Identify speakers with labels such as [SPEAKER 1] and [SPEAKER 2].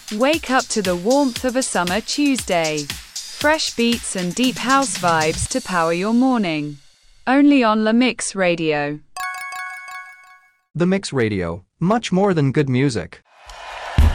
[SPEAKER 1] Wake up to the warmth of a summer Tuesday. Fresh beats and deep house vibes to power your morning. Only on La Mix Radio.
[SPEAKER 2] The Mix Radio, much more than good music.